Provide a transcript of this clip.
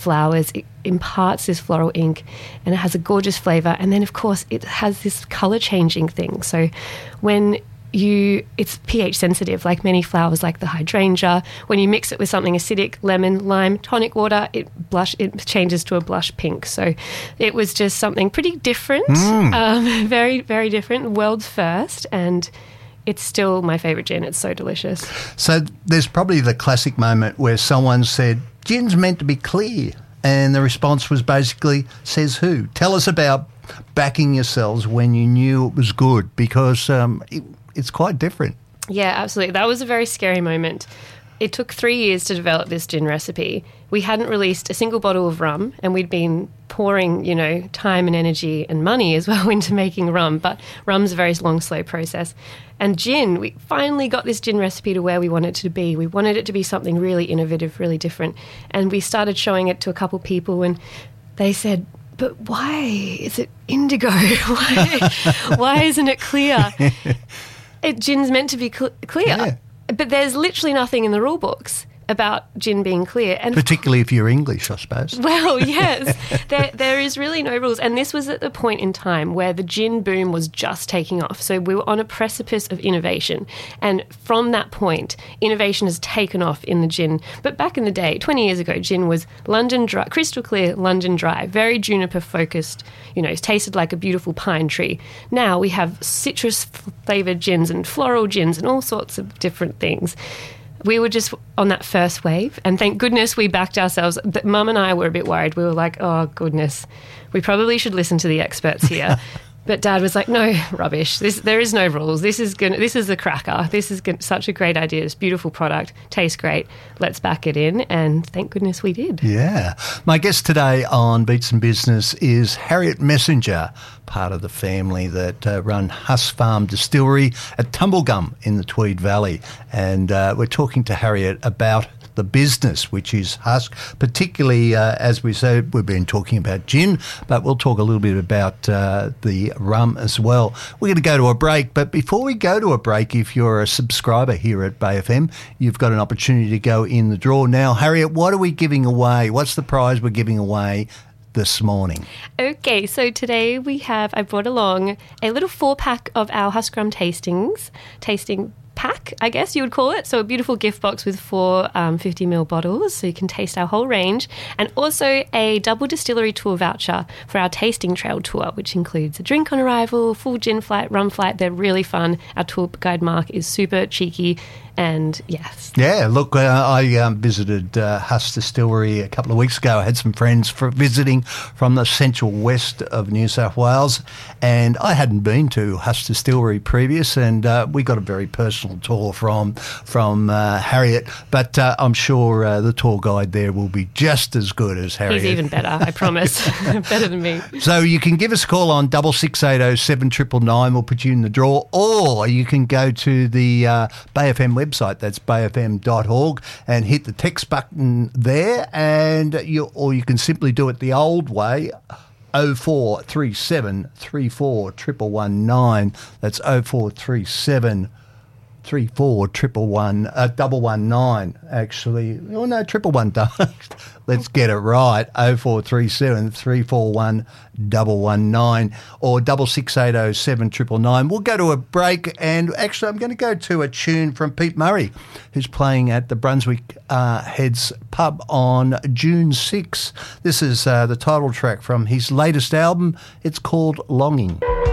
flowers. It imparts this floral ink and it has a gorgeous flavour. And then, of course, it has this colour changing thing. So when it's pH sensitive, like many flowers, like the hydrangea. When you mix it with something acidic, lemon, lime, tonic water, it changes to a blush pink. So it was just something pretty different, very, very different, world's first, and it's still my favourite gin. It's so delicious. So there's probably the classic moment where someone said, gin's meant to be clear, and the response was basically, says who? Tell us about backing yourselves when you knew it was good, because it's quite different. Yeah, absolutely. That was a very scary moment. It took 3 years to develop this gin recipe. We hadn't released a single bottle of rum, and we'd been pouring, time and energy and money as well into making rum. But rum's a very long, slow process. And gin, we finally got this gin recipe to where we wanted it to be. We wanted it to be something really innovative, really different. And we started showing it to a couple people, and they said, but why is it indigo? Why isn't it clear? Gin's meant to be clear. Yeah. But there's literally nothing in the rule books about gin being clear. And particularly if you're English, I suppose. Well, yes. there is really no rules. And this was at the point in time where the gin boom was just taking off. So we were on a precipice of innovation. And from that point, innovation has taken off in the gin. But back in the day, 20 years ago, gin was London Dry, crystal clear London Dry, very juniper-focused, it tasted like a beautiful pine tree. Now we have citrus-flavoured gins and floral gins and all sorts of different things. We were just on that first wave, and thank goodness we backed ourselves. But Mum and I were a bit worried. We were like, oh, goodness, we probably should listen to the experts here. But Dad was like, no, rubbish. There is no rules. This is a cracker. This is such a great idea. It's a beautiful product. Tastes great. Let's back it in. And thank goodness we did. Yeah. My guest today on Beats and Business is Harriet Messenger, part of the family that run Huss Farm Distillery at Tumblegum in the Tweed Valley. And we're talking to Harriet about the business, which is Husk, particularly, as we said, we've been talking about gin, but we'll talk a little bit about the rum as well. We're going to go to a break, but before we go to a break, if you're a subscriber here at Bay FM, you've got an opportunity to go in the draw. Now, Harriet, what are we giving away? What's the prize we're giving away this morning? Okay, so today I brought along a little 4-pack of our Husk Rum tasting pack, I guess you would call it. So a beautiful gift box with 4 50ml bottles, so you can taste our whole range, and also a double distillery tour voucher for our tasting trail tour, which includes a drink on arrival, full gin flight, rum flight. They're really fun. Our tour guide Mark is super cheeky. And yes. Yeah, look, I visited Huss Distillery a couple of weeks ago. I had some friends visiting from the central west of New South Wales, and I hadn't been to Huss Distillery previous, and we got a very personal tour from Harriet, but I'm sure the tour guide there will be just as good as Harriet. He's even better, I promise. Better than me. So you can give us a call on 6680 7999. We'll put you in the draw, or you can go to the Bay FM website, that's bayfm.org, and hit the text button there, or you can simply do it the old way, 0437 34 119. That's 0437 34 119, actually. Oh, no, 111. Let's get it right. 0437 341 119 or 6680 7999. We'll go to a break, and actually I'm going to go to a tune from Pete Murray, who's playing at the Brunswick Heads pub on June 6. This is the title track from his latest album. It's called Longing.